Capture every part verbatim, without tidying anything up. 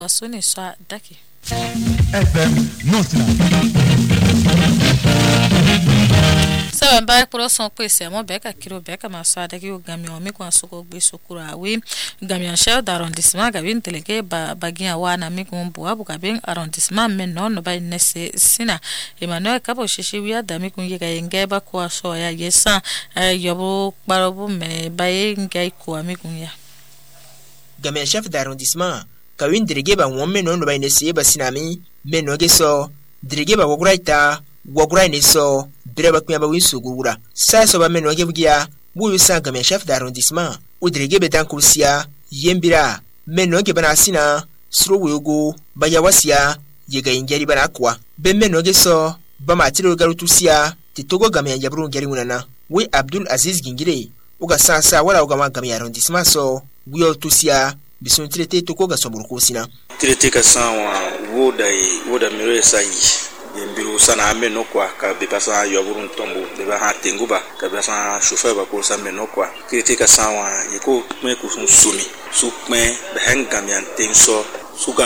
Wasuni swa daki. F M Notna. Sawa mbaya pro son pese mo beka kiro beka maswa daki o gami o mi kwa soko gbe sokura we gami an chef d'arrondissement gabin teleke ba bagia wana mi ko mbo abu gabin arrondissement men non no ba nese sina Emmanuel Kabo shishi wi dami kun yega yengeba kwa so ya yesa yobo barobu me baye ngai ko mi kun ya gami an chef d'arrondissement kawin dirige ba womme non no ba nese ba sinami men no geso dirige ba woguraita wogura ni so direba kwa ba winsugura sa so ba men no gebugia bu yusa gami an chef d'arrondissement o dirige be dan kursia yembira men no ge bana sina suro wego ba ya wasia yega ingeri bana kwa be men no geso ba matiro garutusia titogo gami an jabru ngeri munana we Abdul Aziz Gingire uga sansa wala uga gami arrondissement so wiyo tusia bisun traité to ko ga sobur ko sina traité ka sanwa woda e woda miro sanyi yembiru sana ameno kwa ka be pasa yoburun tombo be ba ha tenguba ka be sa chauffeur ba ko sa meno kwa traité ka sanwa yeko me ko sun sumi su me be hanga mi antenso suga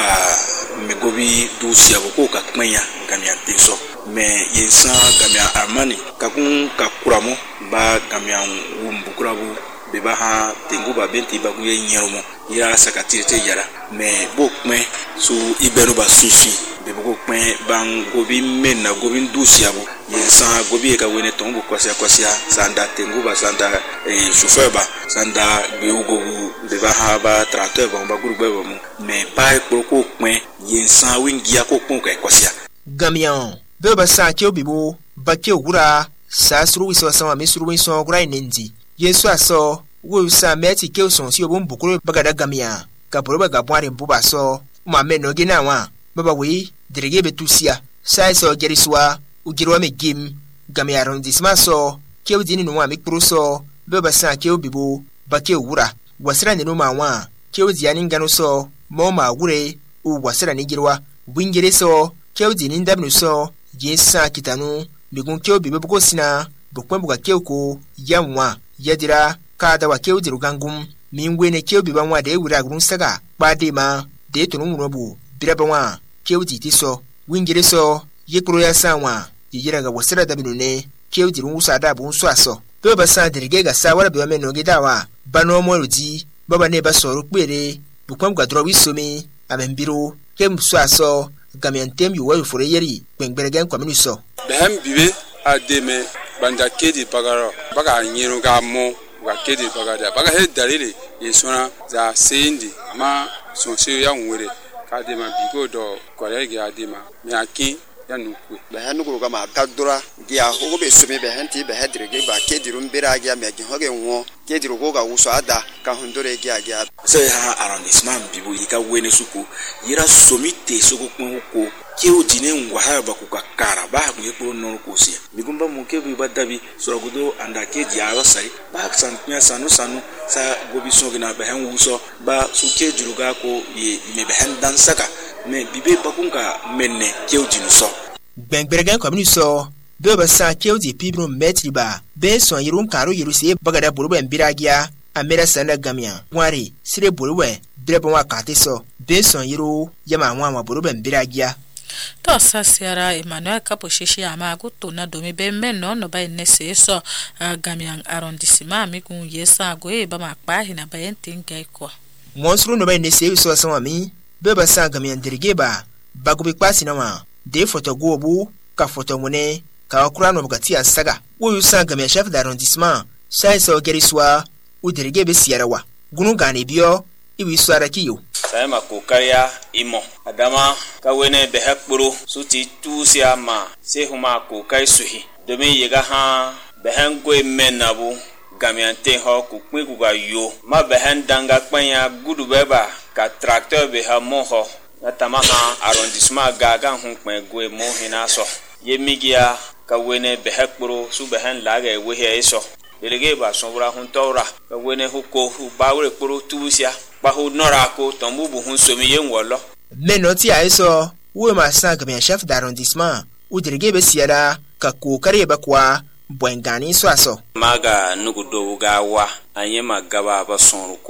megobi dusia ko ka kmenya gami antenso me yensa gami armani ka kun ka kuramo ba gami an wumbukurabu beba ha tenguba benti baguye nyeromo ya sakatirete yara me bokme su ibenu ba susi bebo bokme bang gobi menna gobi ndusiabo yensa gobi ka wene tombo kwasia kwasia sanda tenguba sanda e chauffeur ba sanda beugobu beba ha ba tracteur ba ba gurugbe ba mu me pa ekpoko kme yensa wingia ko pon ka kwasia gamian beba sa ke obibo ba ke ogura sa suru wiso sama misuru wiso ogura nenzi Yesu aso wo sa meti ke oson si obon bukuru bagada gamia ka boroba ga bware mbuba so ma meno gina wa baba we dirige betusia sai so geriswa ugirwa me gim gamia arrondissement so ke odini no wa mikro so baba sa ke obibo ba ke wura wasira ne no ma wa ke odiani ngano so mo ma wure u wasira ne girwa wingere so ke odini ndabnu so yesa kitanu bigun ke obibo ko sina bukwembuga ke ko yamwa yadira kada wa keu dirugangum mingwene keu bibanwa de wura grun saga badema de tunu nobu birabanwa keu titiso wingire so yekro ya sanwa yira ga wasira da binune keu dirun usa da bun so aso to ba sa dirige ga sawara be me no gidawa bano mo ruji baba ne ba so rukpere bukwam ga drowi somi amembiro kem so aso gamentem yu wa fure yeri gbengberen kwaminu so behem bibe ademe banda kedi bagaro baga nyiro ga mo ga kedi bagada baga he dalile yesona za sendi ma so se ya nwere ka de ma bigo do kolege adema me akin ya nuku be hanu go ga ma tadura dia ho be so be henti be hedre ge ba kedi rumbera ga me gi hoge nwo kedi ro go ga wuso ada ka hundore gi aga se ha arrondissement bibo yika wene suku yira somite suku ko keu dine ngwa ha ba ku kakara ba ku yeko no ko sia bigumba muke bi badabi sorogudo anda keji aro sai ba san nya sanu sanu sa gobi so gina ba han wuso ba su ke juruga ko ye me ba han dan saka me bibe ba kunka menne keu dinu so gbengberen ko minu so do ba sa keu di pibro metri ba be so yirum karo yiru se bagada buruba mbiragia amera sana gamia wari sire buruwe drebo wa katiso be so yiru yama nwa ma buruba mbiragia to sasiara Emmanuel Kabo shishi amagu to na domi be menno no ba nese so gamian arrondissement mi kun yesa go e ba makpa hina ba yentinga ko monsuru no ba nese so sama mi be ba sa gamian dirige ba ba go be kwasi na wa de foto go bu ka foto mune ka okura no bugati asaga wo yusa gamian chef d'arrondissement sai so geriswa u dirige be siarawa gunu gane biyo iwi swara kiyo sai ma kokariya imo adama ka wene be hakpuru suti tusia ma se huma kokai suhi domin yega ha be hango menabu gamiante ho ku kwe ku ga yo ma be han danga kwanya gudu beba ka tracteur be ha mo ho atama ha arrondissement gaga hun kwen go mo hina so yemigia ka wene be hakpuru su be han laga e we he so delege ba sonbura hun tora ka wene huko ba wure kpuru tusia bahu nora ko tombubu hun somi yenwolo menoti aiso wo ma sa gamian chef d'arrondissement u dirige be siara ka kokare ba kwa bwengani so aso maga nugudo ga wa anye magaba ba sonru kwa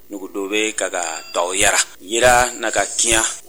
nugu dobe kaga to yara yira naga kia